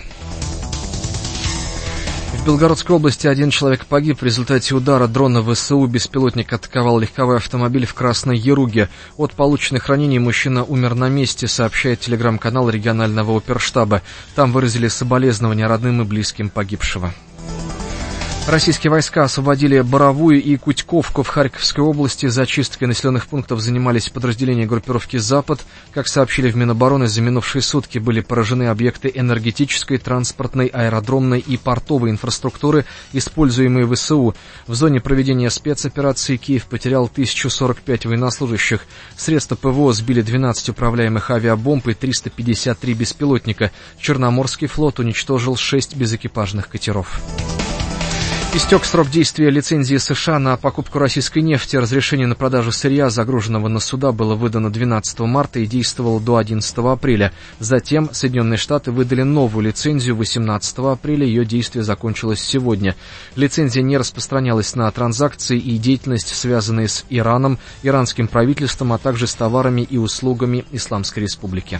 В Белгородской области один человек погиб в результате удара дрона ВСУ. Беспилотник атаковал легковой автомобиль в Красной Яруге. От полученных ранений мужчина умер на месте, сообщает телеграм-канал регионального оперштаба. Там выразили соболезнования родным и близким погибшего. Российские войска освободили Боровую и Кутьковку в Харьковской области. Зачисткой населенных пунктов занимались подразделения группировки «Запад». Как сообщили в Минобороны, за минувшие сутки были поражены объекты энергетической, транспортной, аэродромной и портовой инфраструктуры, используемые ВСУ. В зоне проведения спецоперации Киев потерял 1045 военнослужащих. Средства ПВО сбили 12 управляемых авиабомб и 353 беспилотника. Черноморский флот уничтожил 6 безэкипажных катеров. Истек срок действия лицензии США на покупку российской нефти. Разрешение на продажу сырья, загруженного на суда, было выдано 12 марта и действовало до 11 апреля. Затем Соединенные Штаты выдали новую лицензию 18 апреля. Ее действие закончилось сегодня. Лицензия не распространялась на транзакции и деятельность, связанные с Ираном, иранским правительством, а также с товарами и услугами Исламской Республики.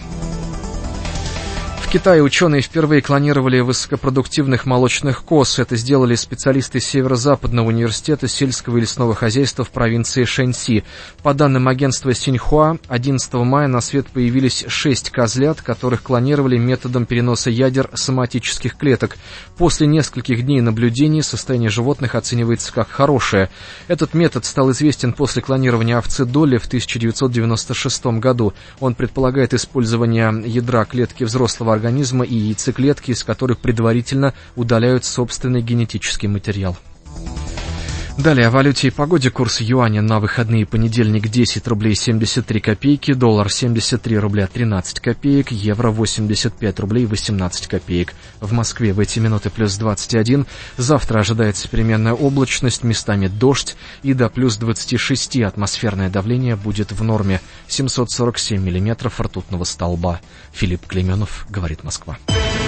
В Китае ученые впервые клонировали высокопродуктивных молочных коз. Это сделали специалисты Северо-Западного университета сельского и лесного хозяйства в провинции Шэньси. По данным агентства Синьхуа, 11 мая на свет появились 6 козлят, которых клонировали методом переноса ядер соматических клеток. После нескольких дней наблюдений состояние животных оценивается как хорошее. Этот метод стал известен после клонирования овцы Долли в 1996 году. Он предполагает использование ядра клетки взрослого организма и яйцеклетки, из которых предварительно удаляют собственный генетический материал. Далее о валюте и погоде. Курс юаня на выходные: понедельник 10 рублей 73 копейки, доллар 73 рубля 13 копеек, евро 85 рублей 18 копеек. В Москве в эти минуты плюс 21. Завтра ожидается переменная облачность, местами дождь и до плюс 26. Атмосферное давление будет в норме. 747 миллиметров ртутного столба. Филипп Клейменов, говорит Москва.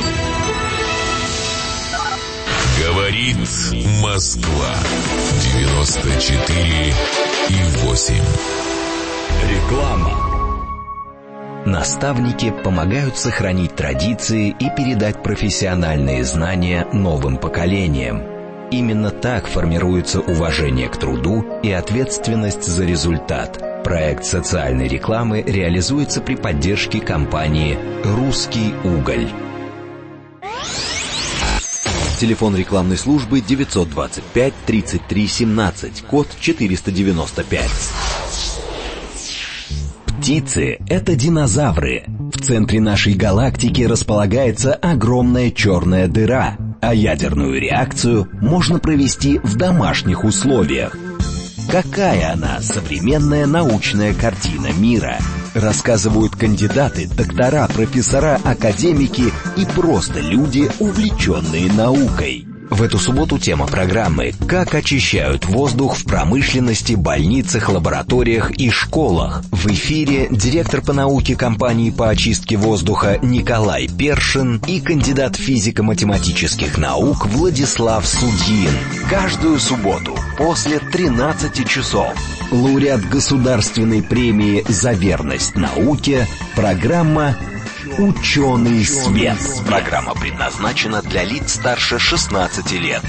Говорит Москва. 94,8. Реклама. Наставники помогают сохранить традиции и передать профессиональные знания новым поколениям. Именно так формируется уважение к труду и ответственность за результат. Проект социальной рекламы реализуется при поддержке компании «Русский уголь». Телефон рекламной службы 925 33 17, код 495. Птицы – это динозавры. В центре нашей галактики располагается огромная черная дыра, а ядерную реакцию можно провести в домашних условиях. Какая она, современная научная картина мира? Рассказывают кандидаты, доктора, профессора, академики и просто люди, увлеченные наукой. В эту субботу тема программы «Как очищают воздух в промышленности, больницах, лабораториях и школах». В эфире директор по науке компании по очистке воздуха Николай Першин и кандидат физико-математических наук Владислав Судьин. Каждую субботу после 13 часов. Лауреат государственной премии «За верность науке» программа «Ученый свет». Программа предназначена для лиц старше 16 лет.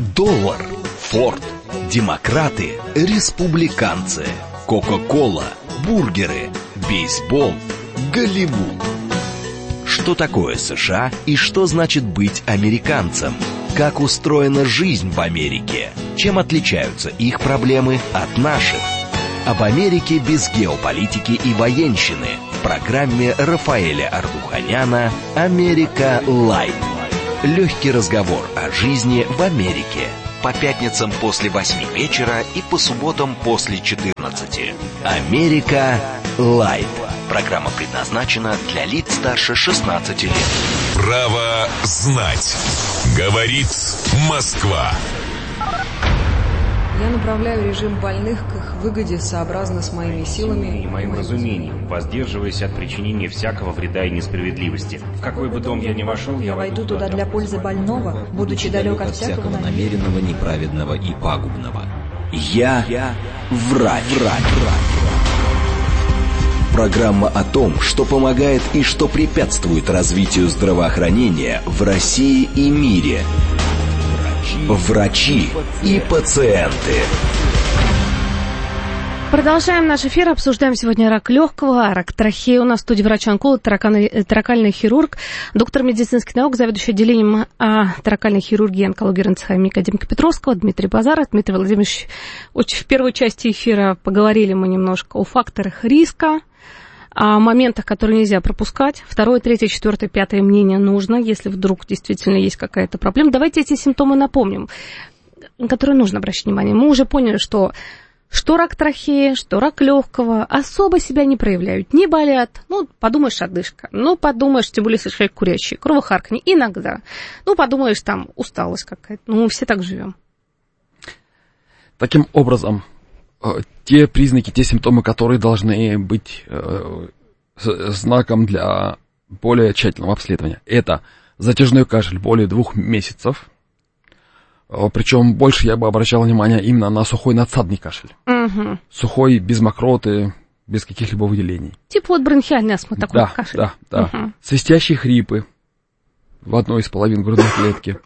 Доллар, Форд, демократы, республиканцы, Кока-кола, бургеры, бейсбол, Голливуд. Что такое США и что значит быть американцем? Как устроена жизнь в Америке? Чем отличаются их проблемы от наших? Об Америке без геополитики и военщины в программе Рафаэля Ардуханяна «Америка Лайт». Легкий разговор о жизни в Америке. По пятницам после 8 вечера и по субботам после 14. «Америка Лайт». Программа предназначена для лиц старше 16 лет. Право знать. Говорит Москва. Я направляю режим больных к их выгоде сообразно с моими силами и моим разумением, воздерживаясь от причинения всякого вреда и несправедливости. В какой бы дом я ни вошел, я войду туда для пользы больного, будучи далек от всякого намеренного, неправедного и пагубного. Я врач. Программа о том, что помогает и что препятствует развитию здравоохранения в России и мире. Врачи и пациенты. Продолжаем наш эфир. Обсуждаем сегодня рак легкого, рак трахеи. У нас в студии врач-онколог, торакальный хирург, доктор медицинских наук, заведующий отделением торакальной хирургии и онкологии РНЦХ академика Петровского Дмитрий Базаров. Дмитрий Владимирович, в первой части эфира поговорили мы немножко о факторах риска, о моментах, которые нельзя пропускать. Второе, третье, четвертое, пятое мнение нужно, если вдруг действительно есть какая-то проблема. Давайте эти симптомы напомним, на которые нужно обращать внимание. Мы уже поняли, что рак трахеи, что рак легкого особо себя не проявляют, не болят. Подумаешь, одышка. Подумаешь, тем более, если человек курящий, кровохарканье иногда. Подумаешь, там усталость какая-то. Мы все так живем. Таким образом, те признаки, те симптомы, которые должны быть знаком для более тщательного обследования, это затяжной кашель более 2 месяцев. Причем больше я бы обращал внимание именно на сухой надсадный кашель. Угу. Сухой, без мокроты, без каких-либо выделений. Типа бронхиальный астма, такой кашель. Да. Угу. Свистящие хрипы в одной из половин грудной клетки.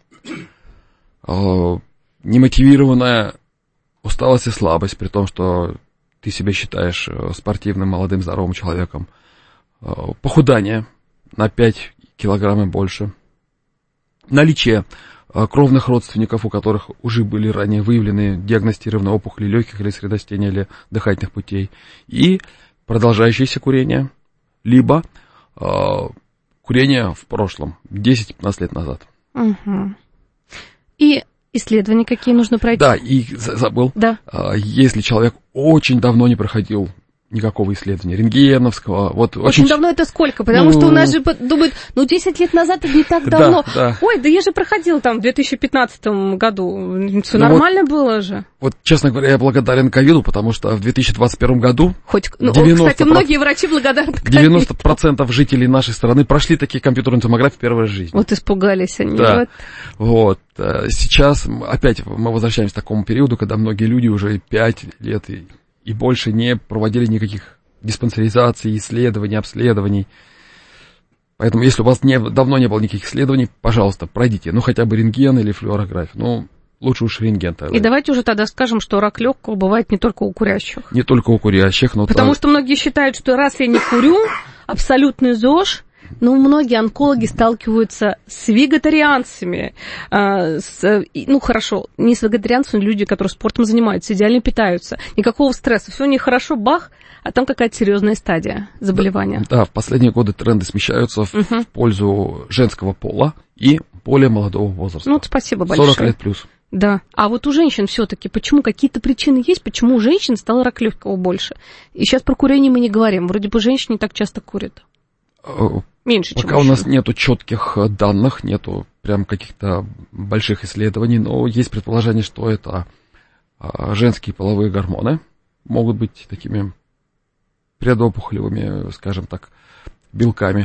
Немотивированная усталость и слабость, при том, что ты себя считаешь спортивным, молодым, здоровым человеком. Похудание на 5 килограмм и больше. Наличие кровных родственников, у которых уже были ранее выявлены диагностированные опухоли легких или средостения или дыхательных путей. И продолжающееся курение, либо курение в прошлом, 10-15 лет назад. Угу. И исследования какие нужно пройти? Да, и забыл. Да. Если человек очень давно не проходил никакого исследования рентгеновского. Очень давно это сколько? Потому что у нас же думают, 10 лет назад это не так давно. Да. Ой, да я же проходил там в 2015 году. Все нормально было же. Честно говоря, я благодарен ковиду, потому что в 2021 году... Кстати, многие врачи благодарны ковиду. 90% жителей нашей страны прошли такие компьютерные томографии в первой жизни. Испугались они. Да. Сейчас опять мы возвращаемся к такому периоду, когда многие люди уже 5 лет и больше не проводили никаких диспансеризаций, исследований, обследований. Поэтому, если у вас давно не было никаких исследований, пожалуйста, пройдите, хотя бы рентген или флюорографию. Лучше уж рентген тогда. И давайте уже тогда скажем, что рак легкого бывает не только у курящих. Не только у курящих, но... Потому что многие считают, что раз я не курю, абсолютный ЗОЖ... многие онкологи сталкиваются с вегетарианцами, хорошо, не с вегетарианцами, люди, которые спортом занимаются, идеально питаются, никакого стресса, все у них хорошо, бах, а там какая-то серьезная стадия заболевания. Да, в последние годы тренды смещаются в пользу женского пола и более молодого возраста. Спасибо большое. 40 лет плюс. Да. А у женщин все-таки почему какие-то причины есть, почему у женщин стало рак легкого больше? И сейчас про курение мы не говорим, вроде бы женщины не так часто курят. Меньше, чем пока у нас нету четких данных, нету прям каких-то больших исследований, но есть предположение, что это женские половые гормоны могут быть такими предопухолевыми, скажем так, белками.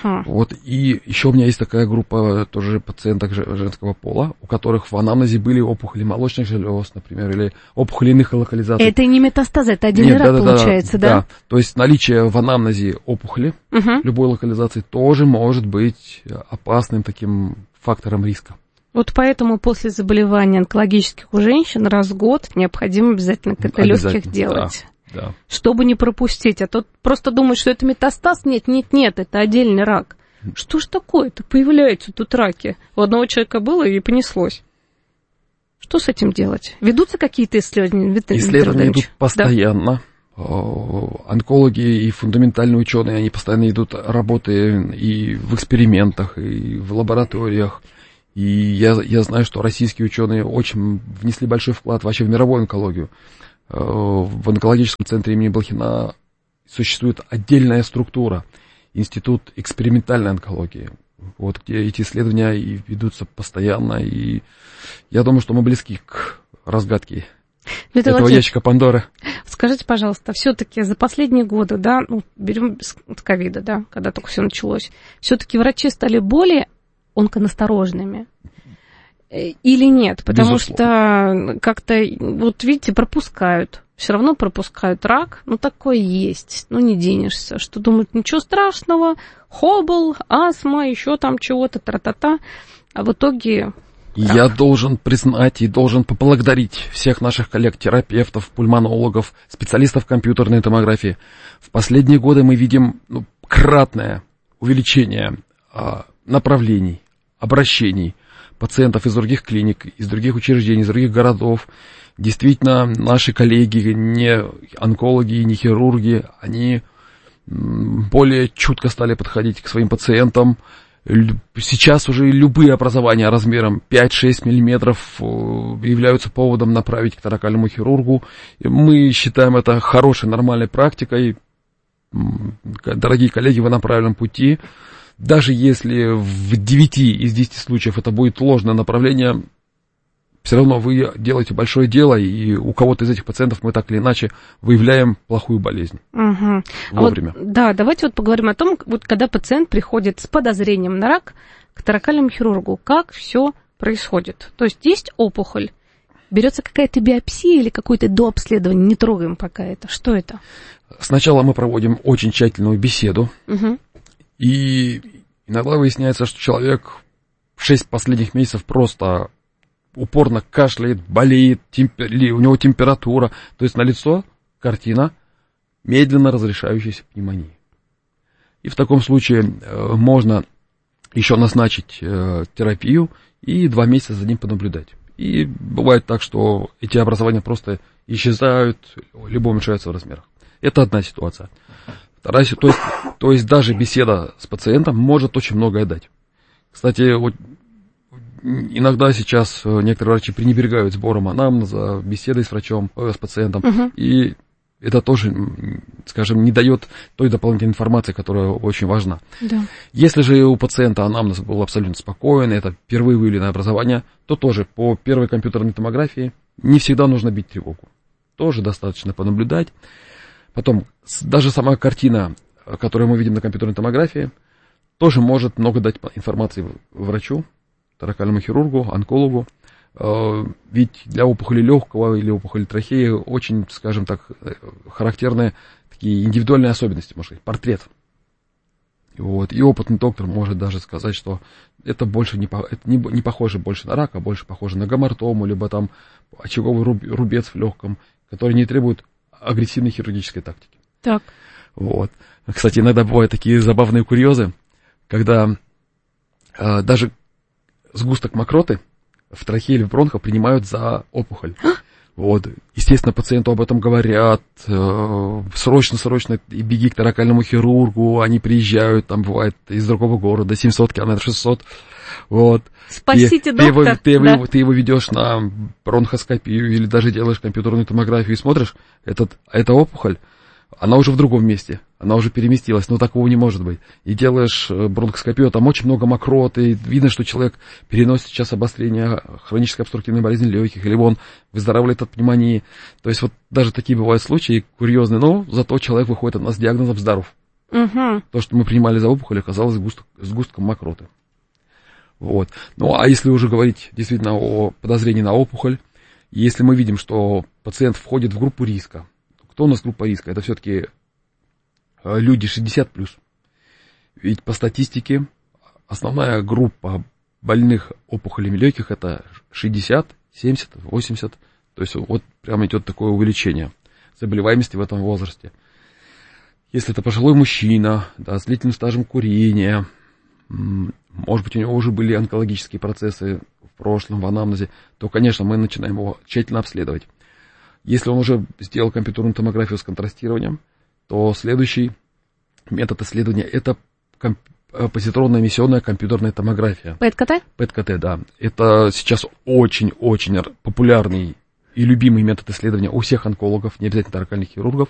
И еще у меня есть такая группа тоже пациенток женского пола, у которых в анамнезе были опухоли молочных желез, например, или опухоли иных локализаций. Это не метастазы, это отдельный рак получается, да? То есть наличие в анамнезе опухоли любой локализации тоже может быть опасным таким фактором риска. Поэтому после заболеваний онкологических у женщин раз в год необходимо обязательно КТ легких делать. Да. Чтобы не пропустить. А тот просто думает, что это метастаз. Нет, это отдельный рак. Что ж такое-то? Появляются тут раки. У одного человека было и понеслось. Что с этим делать? Ведутся какие-то исследования? Исследования идут постоянно. Да? Онкологи и фундаментальные ученые, они постоянно идут работы и в экспериментах, и в лабораториях. И я знаю, что российские ученые очень внесли большой вклад вообще в мировую онкологию. В онкологическом центре имени Блохина существует отдельная структура, Институт экспериментальной онкологии, вот где эти исследования и ведутся постоянно, и я думаю, что мы близки к разгадке этого ящика Пандоры. Скажите, пожалуйста, все-таки за последние годы, да, берем от ковида, да, когда только все началось, все-таки врачи стали более онконасторожными? Или нет? Потому что как-то, вот видите, пропускают. Все равно пропускают рак. Такое есть. Не денешься. Что думают, ничего страшного. Хоббл, астма, еще там чего-то, тра-та-та. А в итоге... Я должен признать и должен поблагодарить всех наших коллег-терапевтов, пульмонологов, специалистов компьютерной томографии. В последние годы мы видим кратное увеличение направлений, обращений пациентов из других клиник, из других учреждений, из других городов. Действительно, наши коллеги, не онкологи, не хирурги, они более чутко стали подходить к своим пациентам. Сейчас уже любые образования размером 5-6 миллиметров являются поводом направить к торакальному хирургу. Мы считаем это хорошей, нормальной практикой. Дорогие коллеги, вы на правильном пути. Даже если в 9 из 10 случаев это будет ложное направление, все равно вы делаете большое дело, и у кого-то из этих пациентов мы так или иначе выявляем плохую болезнь вовремя. Давайте поговорим о том, когда пациент приходит с подозрением на рак к торакальному хирургу, как все происходит. То есть опухоль, берется какая-то биопсия или какое-то дообследование, не трогаем пока это. Что это? Сначала мы проводим очень тщательную беседу. И иногда выясняется, что человек 6 последних месяцев просто упорно кашляет, болеет, у него температура. То есть налицо картина медленно разрешающейся пневмонии. И в таком случае можно еще назначить терапию и 2 месяца за ним понаблюдать. И бывает так, что эти образования просто исчезают, либо уменьшаются в размерах. Это одна ситуация. Вторая ситуация, то есть даже беседа с пациентом может очень многое дать. Кстати, иногда сейчас некоторые врачи пренебрегают сбором анамнеза, беседой с врачом, с пациентом, и это тоже, скажем, не дает той дополнительной информации, которая очень важна. Да. Если же у пациента анамнез был абсолютно спокойный, это впервые выявленное образование, то тоже по первой компьютерной томографии не всегда нужно бить тревогу. Тоже достаточно понаблюдать. Потом, даже сама картина, которую мы видим на компьютерной томографии, тоже может много дать информации врачу, торакальному хирургу, онкологу. Ведь для опухоли легкого или опухоли трахеи очень, скажем так, характерны такие индивидуальные особенности, можно сказать, портрет. И опытный доктор может даже сказать, что это больше не похоже больше на рак, а больше похоже на гематому, либо там очаговый рубец в легком, который не требует агрессивной хирургической тактики. Так. Кстати, иногда бывают такие забавные курьезы, когда даже сгусток мокроты в трахее или в бронхах принимают за опухоль. Естественно, пациенту об этом говорят, срочно беги к торакальному хирургу, они приезжают, там бывает из другого города, 700 километров, 600. Спасите, доктор. Ты его ведешь на бронхоскопию или даже делаешь компьютерную томографию и смотришь, эта опухоль, она уже в другом месте, она уже переместилась, но такого не может быть. И делаешь бронхоскопию, там очень много мокроты, видно, что человек переносит сейчас обострение хронической обструктивной болезни легких, или он выздоравливает от пневмонии. То есть даже такие бывают случаи курьезные, но зато человек выходит от нас с диагнозом здоров. То, что мы принимали за опухоль, оказалось сгустком мокроты. А если уже говорить действительно о подозрении на опухоль, если мы видим, что пациент входит в группу риска, кто у нас группа риска? Это все-таки люди 60+. Ведь по статистике основная группа больных опухолями легких это 60, 70, 80. То есть прямо идет такое увеличение заболеваемости в этом возрасте. Если это пожилой мужчина, да, с длительным стажем курения, может быть, у него уже были онкологические процессы в прошлом, в анамнезе, то, конечно, мы начинаем его тщательно обследовать. Если он уже сделал компьютерную томографию с контрастированием, то следующий метод исследования – это позитронно-эмиссионная компьютерная томография. ПЭТ-КТ? ПЭТ-КТ, да. Это сейчас очень-очень популярный и любимый метод исследования у всех онкологов, не обязательно торакальных хирургов.